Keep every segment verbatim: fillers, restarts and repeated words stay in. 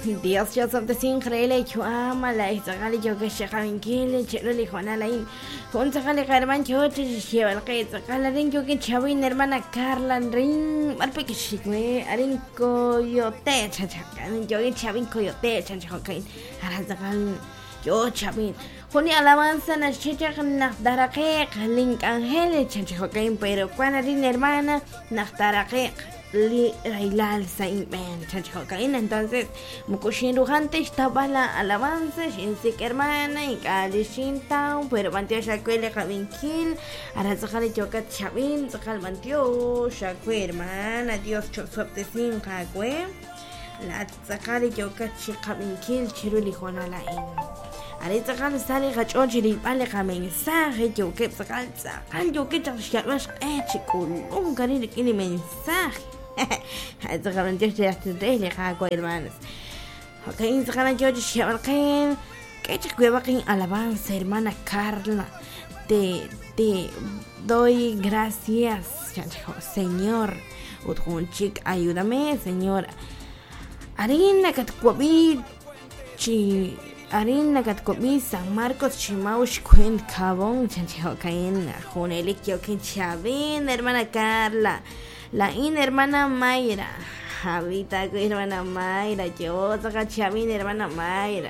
Dios yo soy de increíble yo ama la isagale yo que se jaben kile chelo le jona la in con sagale garban yo te lleva el que sagale rin yo que chavin hermana Carla rin alpe que shikwe arin coyote chachakan yo que chavin coyote chachakan ara sagal yo chavin Joni alabanza na chicha na darake link angel chachakan pero cuando rin hermana na darake li railal sain ben chachakan entonces mukushin rujante estaba la alabanza sin que hermana y calishin town pero mantio shakwele kavinkil ara zakale chokat chavin zakal mantio shakwe hermana Dios chosopte sin kakwe la zakale chokat chikavinkil chiruli jona la in ari zakal sale gachon chiri pale ka mensaje yo que zakal zakal yo que chashyash eh chikul un cari ni mensaje Zagaran Dios ya te le hago hermanos. Ok, zagaran yo shabarqin. Que chquebaquin alabanza hermana Carla. Te te doy gracias, Señor. Utjunchik, ayúdame, Señor. Arina katkobi chi Arina katkobi San Marcos Chimaush Queen Cabón, chancho caen, Jonelik yo que chavin, hermana Carla. La in hermana Mayra, habita con hermana Mayra, yo saca chavin hermana Mayra.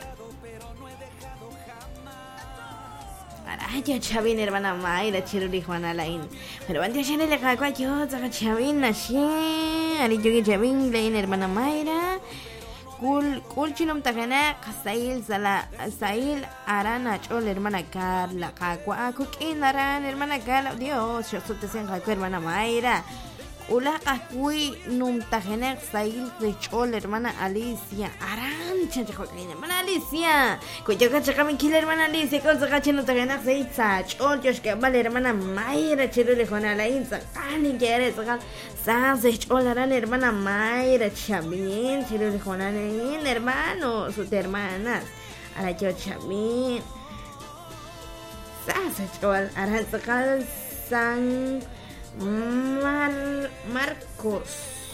Arayo chavin hermana Mayra, chiruli Juana la in. Pero antes ya le cago yo saca chavin así, ari yo que chavin la in hermana Mayra. Kul kul chinum tagana Sail sala Sail arana chol hermana Carla, kakwa akukin aran hermana Carla, Dios, yo soy te hermana Mayra. Ula kakui num tajenek sail de chol hermana Alicia aran chancho hermana Alicia cuyo cachaca me killer hermana Alicia con sacache no tajenek sail sa chol yo que vale hermana Mayra chelo le jona la insa ani quiere sacar sa se chol aran hermana Mayra chamien chelo le jona la hermano sus hermanas ara yo chamien sa se chol aran sacar san Mar Marcos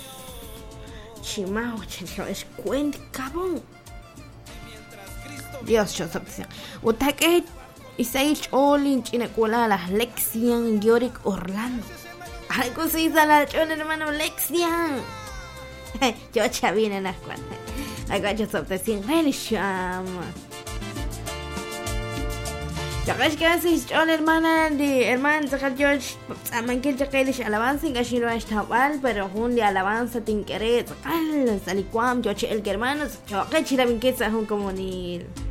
Chimao es cuent cabón Dios yo sabía Utake Isaich Olin Chinacola la Lexian Yorick Orlando algo se hizo la chona hermano Lexian yo chavina en la escuela acá yo sabía sin religión Ya ves que haces yo hermana de hermana sacar yo aman que ya que les alabanza que si lo está mal pero un de alabanza tin querer sacar salicuam yo el hermanos yo que chira bien que es un comunil